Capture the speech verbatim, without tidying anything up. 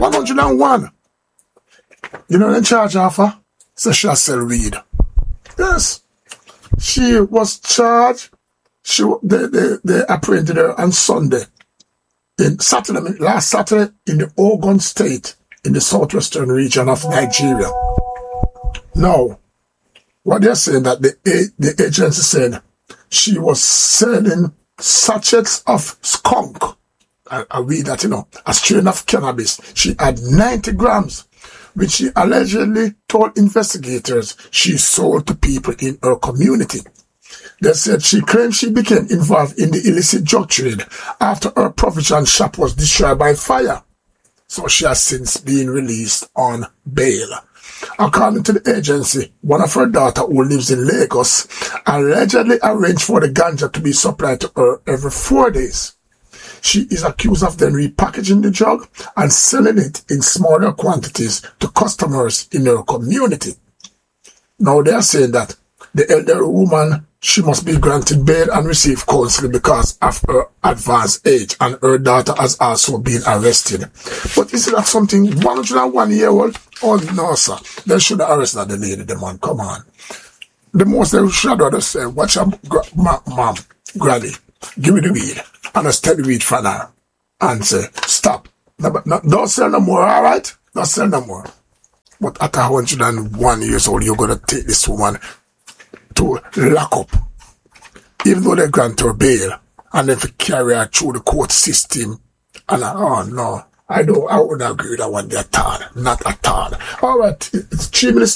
one hundred and one. You know, they charge her for? So she sell weed. Yes. She was charged. She they, they, they apprehended her on Sunday. In Saturday, last Saturday, in the Ogun State, in the southwestern region of Nigeria. Now, what they're saying that the, the agency said she was selling sachets of skunk. I, I read that, you know, a strain of cannabis. She had ninety grams, which she allegedly told investigators she sold to people in her community. They said she claimed she became involved in the illicit drug trade after her provision shop was destroyed by fire. So she has since been released on bail. According to the agency, one of her daughters who lives in Lagos allegedly arranged for the ganja to be supplied to her every four days. She is accused of then repackaging the drug and selling it in smaller quantities to customers in her community. Now they are saying that the elderly woman, she must be granted bail and receive counseling because of her advanced age, and her daughter has also been arrested. But is that something, one hundred and one year old? Oh no, sir. They should have arrested the lady, the man. Come on. The most they should have said, watch your mom, mom, granny, give me the weed. And I steal the weed from her. And say, stop. No, no, don't sell no more, all right? Don't sell no more. But at one hundred and one years old, you're going to take this woman to lock up, even though they grant her bail, and then to carry her through the court system. And I, oh no, I don't, I wouldn't agree with that one at all, not at all. All right, it's three minutes.